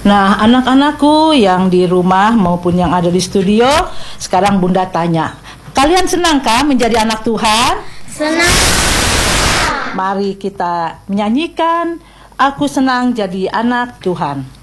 Nah, anak-anakku yang di rumah maupun yang ada di studio, sekarang Bunda tanya, kalian senangkah menjadi anak Tuhan? Senang. Mari kita menyanyikan, Aku Senang Jadi Anak Tuhan.